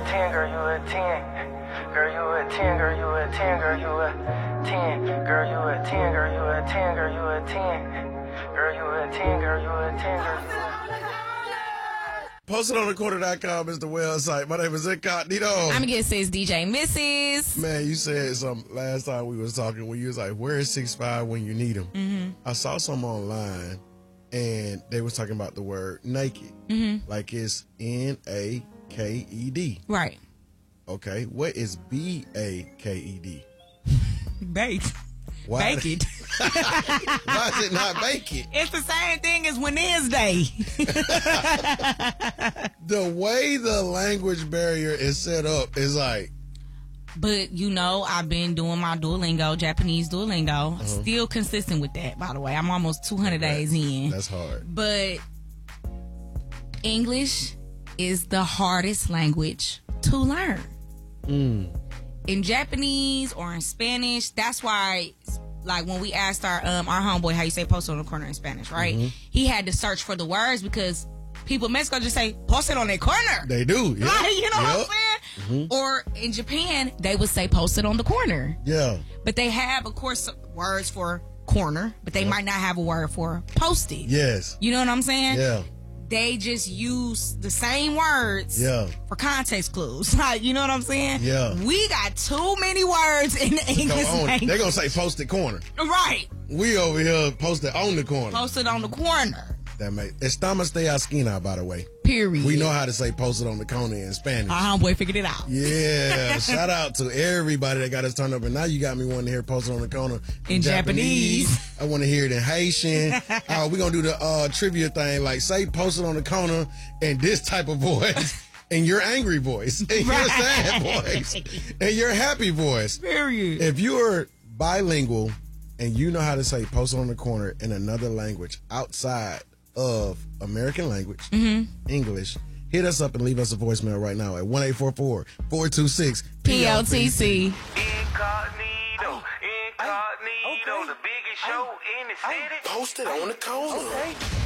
a 10, girl, you a 10. Girl, you a 10, girl, you a 10, girl, you a 10. Girl, you a 10, girl, you a 10, girl, you a 10. Girl, you a 10, girl, you a 10, girl, you a 10. PostedOnTheCorner.com is the website. My name is Incognito. I'm going to say it's DJ Mrs. Man, you said something last time we was talking when you was like, where is 6'5" when you need him? Mm-hmm. I saw something online and they was talking about the word naked. Mm-hmm. Like it's Naked. Right. Okay. What is Baked? Baked. Why? Bake it. Why is it not bake it? It's the same thing as Wednesday. The way the language barrier is set up is like. But, you know, I've been doing my Duolingo, Japanese Duolingo. Still consistent with that, by the way. I'm almost 200 days in. That's hard. But English is the hardest language to learn. In Japanese or in Spanish, that's why, like, when we asked our homeboy how you say post on the corner in Spanish, right? He had to search for the words because people in Mexico just say post it on their corner. They do. Yeah. Like, you know what I'm saying? Or in Japan, they would say post it on the corner. Yeah. But they have, of course, words for corner, but they might not have a word for posted. Yes. You know what I'm saying? Yeah. They just use the same words for context clues. Like, you know what I'm saying? Yeah. We got too many words in the English language. They're going to say posted corner. Right. We over here posted on the corner. Posted on the corner. That makes Estamos de esquina, by the way. Period. We know how to say posted on the corner in Spanish. Our homeboy figured it out. Yeah. Shout out to everybody that got us turned up. And now you got me wanting to hear posted on the corner In Japanese. I want to hear it in Haitian. We're going to do the trivia thing. Like, say posted on the corner in this type of voice. And your angry voice. And your sad voice. And your happy voice. Period. If you are bilingual and you know how to say posted on the corner in another language outside of American language, English, hit us up and leave us a voicemail right now at 1-844-426-PLTC. Incognito, the biggest show in the city. Posted on the corner.